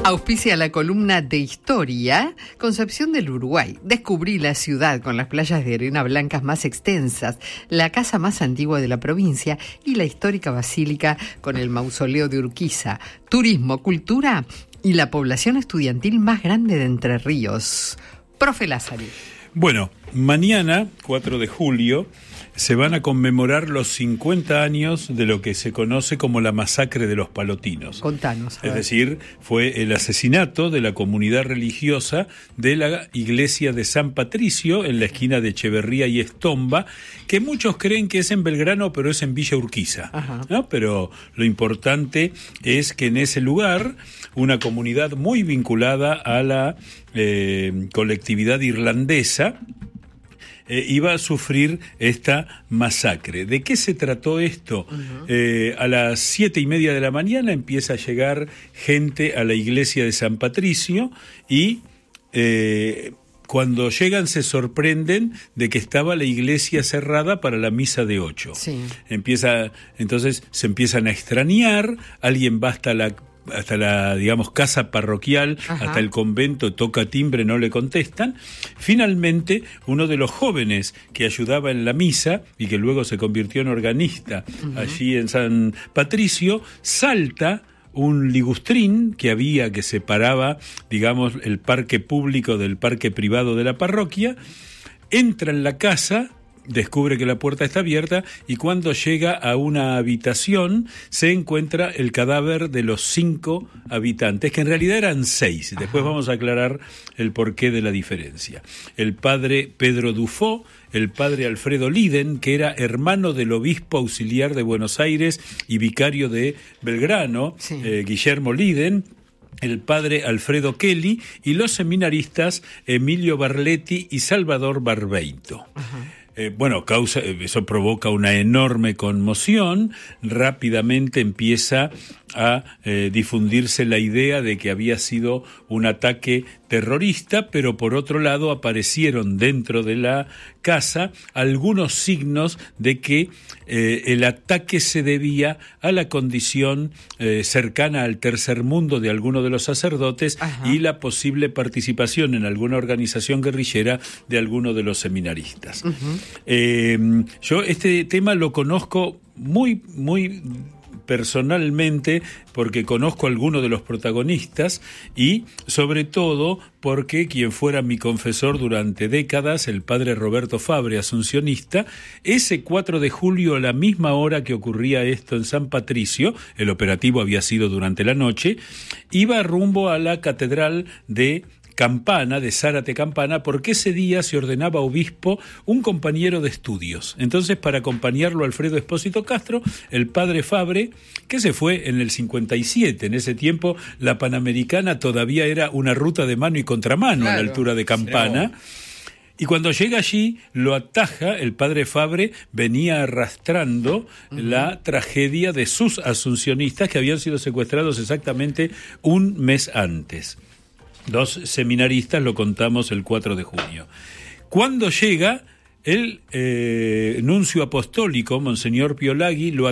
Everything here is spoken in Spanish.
Auspicia la columna de Historia, Concepción del Uruguay. Descubrí la ciudad con las playas de arena blancas más extensas, la casa más antigua de la provincia y la histórica basílica con el mausoleo de Urquiza. Turismo, cultura y la población estudiantil más grande de Entre Ríos. Profe Lázari. Bueno, mañana, 4 de julio, se van a conmemorar los 50 años de lo que se conoce como la masacre de los Palotinos. Contanos. Es decir, fue el asesinato de la comunidad religiosa de la iglesia de San Patricio en la esquina de Echeverría y Estomba, que muchos creen que es en Belgrano, pero es en Villa Urquiza, ¿no? Pero lo importante es que en ese lugar, una comunidad muy vinculada a la colectividad irlandesa, iba a sufrir esta masacre. ¿De qué se trató esto? A las 7:30 de la mañana empieza a llegar gente a la iglesia de San Patricio y cuando llegan se sorprenden de que estaba la iglesia cerrada para la misa de 8. Sí. Entonces se empiezan a extrañar, alguien va hasta la, digamos, casa parroquial, hasta el convento, toca timbre, no le contestan. Finalmente, uno de los jóvenes que ayudaba en la misa y que luego se convirtió en organista allí en San Patricio, salta un ligustrín que separaba, digamos, el parque público del parque privado de la parroquia, entra en la casa, descubre que la puerta está abierta y cuando llega a una habitación se encuentra el cadáver de los 5 habitantes, que en realidad eran 6. Después vamos a aclarar el porqué de la diferencia. El padre Pedro Dufó, el padre Alfredo Liden, que era hermano del obispo auxiliar de Buenos Aires y vicario de Belgrano, Guillermo Liden, el padre Alfredo Kelly y los seminaristas Emilio Barletti y Salvador Barbeito. Eso provoca una enorme conmoción. Rápidamente empieza a difundirse la idea de que había sido un ataque terrorista, pero por otro lado aparecieron dentro de la casa algunos signos de que el ataque se debía a la condición cercana al tercer mundo de alguno de los sacerdotes y la posible participación en alguna organización guerrillera de alguno de los seminaristas. Yo este tema lo conozco muy, muy personalmente porque conozco a algunos de los protagonistas y sobre todo porque quien fuera mi confesor durante décadas, el padre Roberto Fabre, asuncionista, ese 4 de julio a la misma hora que ocurría esto en San Patricio, el operativo había sido durante la noche, iba rumbo a la catedral de Campana, de Zárate Campana, porque ese día se ordenaba obispo un compañero de estudios. Entonces, para acompañarlo Alfredo Espósito Castro, el padre Fabre, que se fue en el 57, en ese tiempo la Panamericana todavía era una ruta de mano y contramano, claro, a la altura de Campana. Y cuando llega allí, lo ataja, el padre Fabre venía arrastrando la tragedia de sus asuncionistas que habían sido secuestrados exactamente un mes antes. 2 seminaristas, lo contamos el 4 de junio. Cuando llega, el nuncio apostólico, Monseñor Piolagui, lo